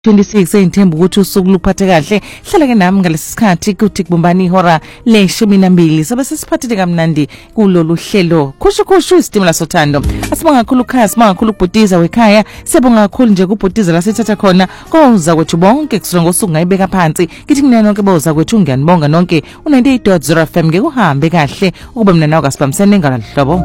26 engithemba ukuthi usuku luphathe kahle hlala ke nami ngalesi sikhathi kuthi kubumbani ihora le12 sobe sesiphathile kamnandi kulolu hlelo khushu istimula sothando asibonga kakhulu khasi sibonga kakhulu kubhutiza wekhaya sibonga kakhulu nje kubhutiza la sithatha khona koza kwethu bonke kusonga usuku ngayibeka phansi ngithi mina nonke boza kwethu ngiyanibonga nonke u98.0 FM ngekuhambe kahle ukuba mina nawe kasibamsene ngalahlobo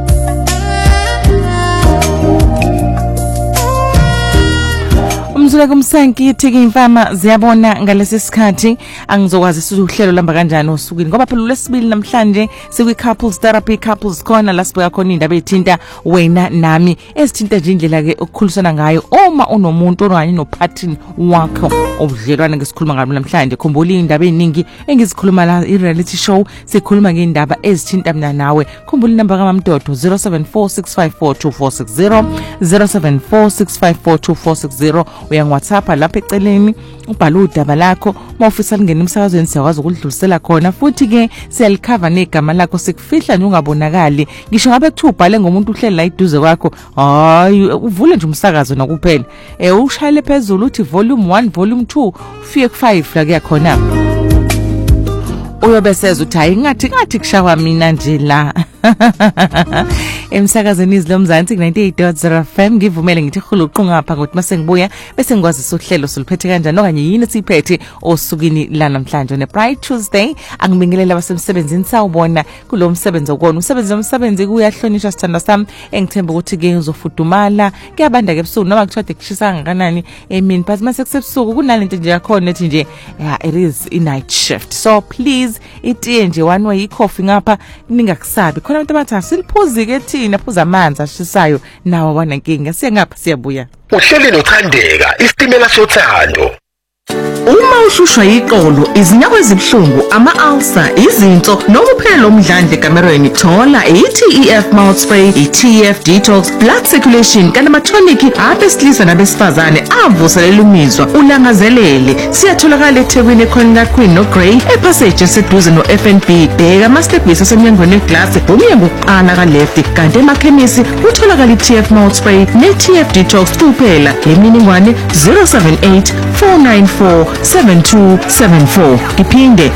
Umzula kumsanki thike imfama ziyabona ngalesi sikhathi angizokwazi uhlelo lamba kanjani osukwini ngoba phela lesibili namhlanje sikwi couples therapy couples khona la sibeka khona indaba ethinta wena nami esithinta nje indlela ke ukukhulisana ngayo uma unomuntu onwani no partner wakho obudlelwana ngesikhuluma ngalo namhlanje khumbula indaba eziningi engizikhuluma la i-reality show sikhuluma ngeindaba ezithinta mina nawe khumbula inamba kaMamdodo 0746542460 0746542460 uya WhatsApp lapha eceleni ubhala udaba lakho mawufisa lingena emsakazweni siyakwazi ukudlulisela khona futhi ke siyalikhava negama lakho sikufihla nje ungabonakali ngisho ngabe kuthi ubhale ngomuntu uhleli la iduze kwakho hayi uvule nje umsakazo nokuphela ushayele phezulu uthi volume 1 volume 2 ufike ku5 la kuyakhona uyobeseza uthi hayi ngathi kushawa mina nje la emsakazweni izilomzansi 98.0 FM ngivumele ngithi khuluqu ngapha ngokuthi mase ngibuya bese ngikwazi uhlelo soluphethe kanjani okanye yini siphethe osukini la namhlanje ne Bright Tuesday angibingelela abasemsebenzini sawubona kulo msebenzi okona umsebenzi kuyahlonishwa sithanda sami engithemba ukuthi ke uzofudumala kuyabanda ke ebusuku noma kuthiwa kushisa kangakanani emini but mase kusebusuku kunalento nje yakhona ethi nje it is a night shift so please itiye nje one way coffee ngapha ningakusabi khona abantu abathi siliphuzi ke thina phuza amanzi ashisayo nawo wanankinga siyengapha siyabuya uhleli nothandeka istimela sothando Uma ushushwa iqolo izinyawo ezibhlungu ama-ulcer izinso noma uphela umdlandla ekamerweni thola i-TEF mouth spray i-TEF detox blood circulation kanti ama-tonic abesilisa nabesifazane avuselela umizwa ulangazelele siyatholakala eThekwini ekhona Queen no Grey epassage eseduze no-FNB bheka ama-stepbase asemnyangweni eglass umnyango wokuqala ka-left kanti emakhemisi utholakala i-TEF mouth spray ne-TEF detox kuphela imininingwane 078-494-7274 iphinde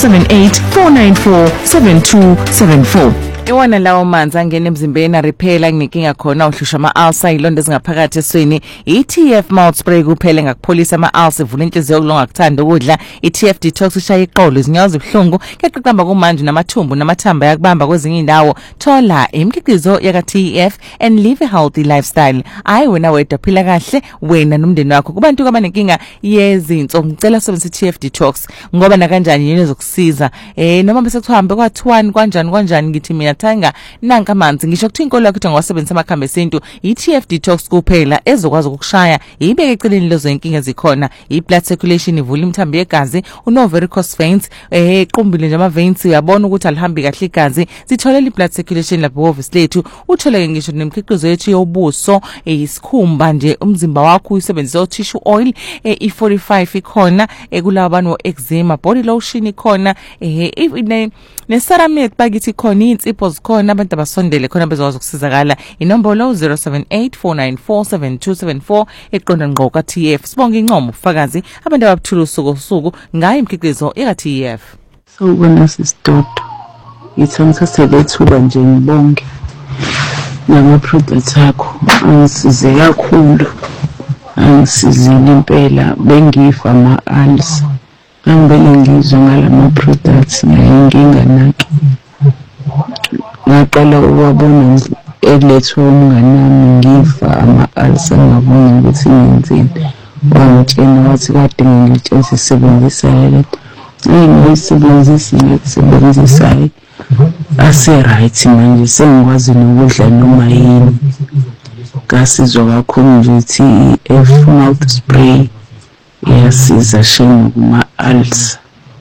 078-494-7274 Iwana lawo manzi angena emzimbeni repair nginenkinga khona uhlusha ama-ulcer ilonda ezingaphakathi esweni i-TEF mouth spray kuphela ngakupholisa ama-ulcer ivula inhliziyo yokulonga kuthanda ukudla i-TEF detox ishaya iqolo izinyawo ezibhlungu kuyaqaqamba kumanje namathumbu namathamba yakubamba kwezinye indawo thola imikhiqizo yaka-TEF and live a healthy lifestyle ayi wena wedwa phila kahle wena nomndeni wakho kubantu abanenkinga yezinso ngicela usebenzise i-TEF detox ngoba na kanjani yini ezokusiza noma bese kuhambe kwa2 kanjani ngithi mina thanga nanka amanzi ngisho kuthi inkolo yakho ngawasebenzisa amakhambi esintu i-TEF detox kuphela ezokwazi ukukushaya ibeke eceleni lezo inkinga zikhona i-blood circulation ivula imthambo yegazi uno-varicose veins equmbile nje ama-veins uyabona ukuthi alihambi kahle igazi sitholela i-blood circulation lapho wovisi lethu utholeke ngisho nemikhiqizo yethu yobuso isikhumba nje umzimba wakho uyisebenzisa tissue oil i45 ikhona kulabo abantu eczema body lotion ikhona ne-ceramide bakithi khona insipho zikhona abantu abasondele khona bezokwazi ukusizakala inombolo 078-494-7274 eqonda ngqo ka-TEF sibonga incomo ubufakazi abantu ababuthula usuku ngayo imikhiqizo yaka-TEF sawubona sisidodo ngithi ngisasele ithuba nje ngibonge nama-products akho angisize kakhulu angisizile impela bengifa ama-ulcer angibele ngizwe ngalama-products ngayinkinga nake ngaqala ukubona elethwa umnganami ngifa ama-ulcer ngabona ukuthi ngenzeni wangitshena wathi kade ngilitshela sisebenzisa le ngiyisebenzisa ngikusebenzisayo ase-right manje sengikwazi nokudla noma yini ngasizwa kakhulu nje TEF mouth spray iyasiza shame kuma-ulcer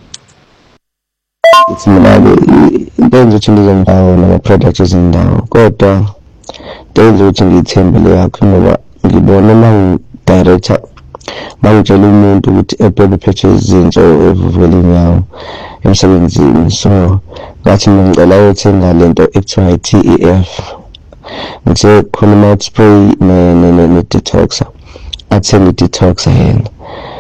mina-ke into enza ukuthi ngizondawo nama-products ezindawo kodwa into enza ukuthi ngiyithembele yakho ngoba ngibona mangidirector mangitshela umuntu ukuthi ebhebe phethe izinso evuvuleni yawo emsebenzini so ngathi ngicela ukuthenga lento ekuthiwa i-TEF ngithe khona mouth spray ne-detoxer athenge i-detoxer yena